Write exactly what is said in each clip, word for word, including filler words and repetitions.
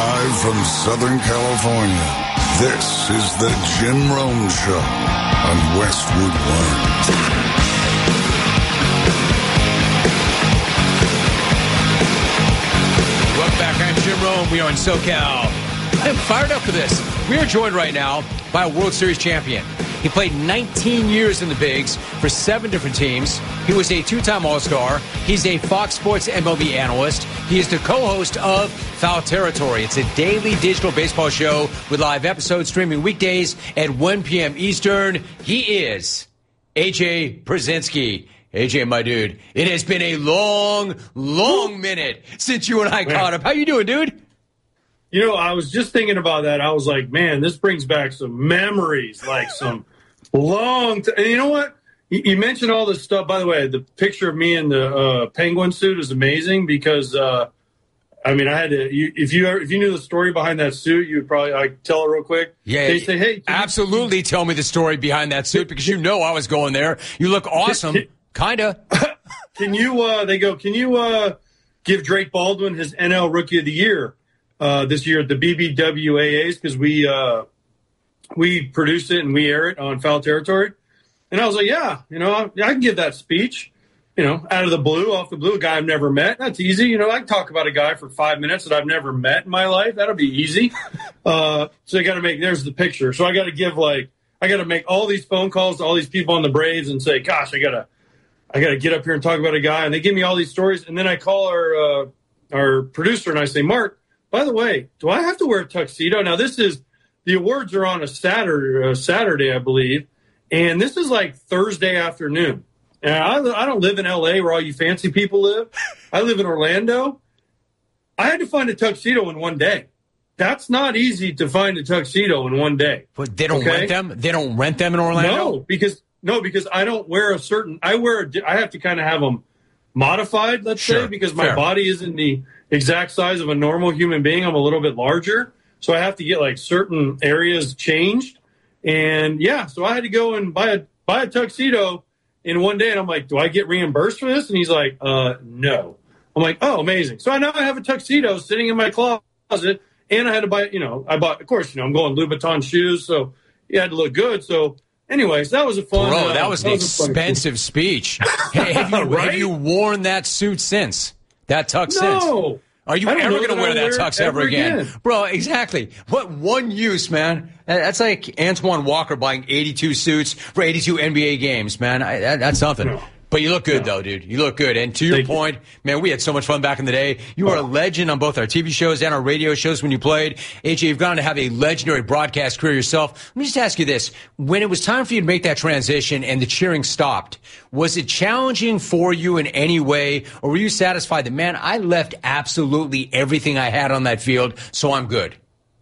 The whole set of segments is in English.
Live from Southern California, this is the Jim Rome Show on Westwood One. Welcome back. I'm Jim Rome. We are in SoCal. I'm fired up for this. We are joined right now by a World Series champion. He played nineteen years in the bigs for seven different teams. He was a two-time All-Star. He's a Fox Sports M L B analyst. He is the co-host of Foul Territory. It's a daily digital baseball show with live episodes streaming weekdays at one p.m. Eastern. He is A J Pierzynski. A J, my dude, it has been a long, long minute since you and I man. caught up. How you doing, dude? You know, I was just thinking about that. I was like, man, this brings back some memories, like some long t- And you know what? You, you mentioned all this stuff. By the way, the picture of me in the uh, penguin suit is amazing because, uh, I mean, I had to. You, if you if you knew the story behind that suit, you would probably like tell it real quick. Yeah, they say, hey, absolutely, you- tell me the story behind that suit because you know I was going there. You look awesome, kinda. Can you? Uh, they go. Can you uh, give Drake Baldwin his N L Rookie of the Year? Uh, this year at the B B W A As because we uh, we produce it and we air it on Foul Territory. And I was like, yeah, you know, I, I can give that speech, you know, out of the blue, off the blue, a guy I've never met. That's easy. You know, I can talk about a guy for five minutes that I've never met in my life. That'll be easy. Uh, so I got to make, there's the picture. So I got to give like, I got to make all these phone calls to all these people on the Braves and say, gosh, I got to, I got to get up here and talk about a guy. And they give me all these stories. And then I call our, uh, our producer and I say, Mark, by the way, do I have to wear a tuxedo? Now, this is the awards are on a Saturday, uh, Saturday, I believe, and this is like Thursday afternoon. And I, I don't live in L A where all you fancy people live. I live in Orlando. I had to find a tuxedo in one day. That's not easy to find a tuxedo in one day. But they don't okay? rent them. They don't rent them in Orlando. No, because no, because I don't wear a certain. I wear. A, I have to kind of have them modified. Let's sure. say because my Fair. body isn't the exact size of a normal human being. I'm a little bit larger, so I have to get like certain areas changed. And yeah, so I had to go and buy a buy a tuxedo in one day. And I'm like, do I get reimbursed for this? And he's like, uh, no. I'm like, oh, amazing. So I now I have a tuxedo sitting in my closet, and I had to buy, you know, I bought, of course, you know, I'm going Louboutin shoes, so you had to look good. So, anyways, that was a fun. Bro, that uh, was that an was expensive speech. Hey, have you right? have you worn that suit since? That tux since? No. Are you ever going to wear that tux ever, ever again? again? Bro, exactly. What one use, man. That's like Antoine Walker buying eighty-two suits for eighty-two N B A games, man. I, that, that's something. No. But you look good, no. though, dude. You look good. And to your Thank point, you. man, we had so much fun back in the day. You were oh. a legend on both our T V shows and our radio shows when you played. A J, you've gone to have a legendary broadcast career yourself. Let me just ask you this. When it was time for you to make that transition and the cheering stopped, was it challenging for you in any way, or were you satisfied that, man, I left absolutely everything I had on that field, so I'm good?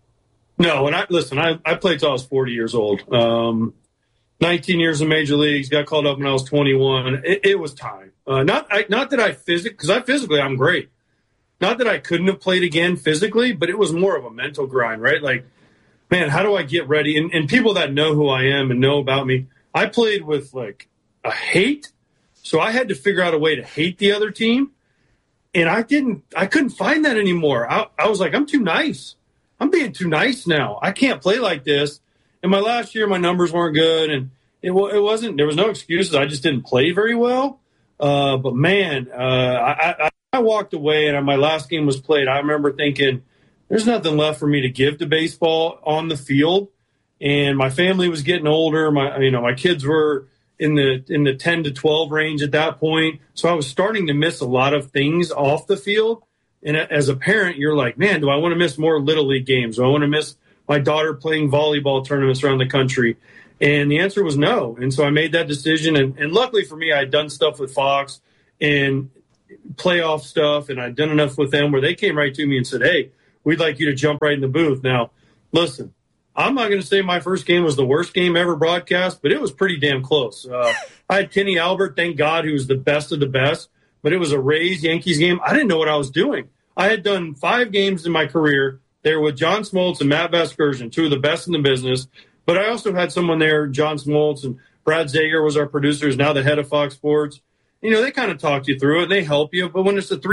No, and I listen, I, I played till I was forty years old. Um nineteen years in major leagues, got called up when I was twenty-one. It, it was time. Uh, not I, not that I physically, because I physically, I'm great. Not that I couldn't have played again physically, but it was more of a mental grind, right? Like, man, how do I get ready? And, and people that know who I am and know about me, I played with like a hate. So I had to figure out a way to hate the other team. And I didn't, I couldn't find that anymore. I, I was like, I'm too nice. I'm being too nice now. I can't play like this. And my last year, my numbers weren't good, and it, it wasn't. There was no excuses. I just didn't play very well. Uh, but man, uh, I, I, I walked away, and my last game was played. I remember thinking, "There's nothing left for me to give to baseball on the field." And my family was getting older. My, you know, my kids were in the in the ten to twelve range at that point. So I was starting to miss a lot of things off the field. And as a parent, you're like, "Man, do I want to miss more Little League games? Do I want to miss my daughter playing volleyball tournaments around the country?" And the answer was no. And so I made that decision. And, and luckily for me, I had done stuff with Fox and playoff stuff, and I'd done enough with them where they came right to me and said, "Hey, we'd like you to jump right in the booth." Now, listen, I'm not going to say my first game was the worst game ever broadcast, but it was pretty damn close. Uh, I had Kenny Albert, thank God, who was the best of the best, but it was a Rays-Yankees game. I didn't know what I was doing. I had done five games in my career. They were with John Smoltz and Matt Vasgersian, two of the best in the business. But I also had someone there, John Smoltz, and Brad Zager was our producer, is now the head of Fox Sports. You know, they kind of talk you through it, and they help you. But when it's a three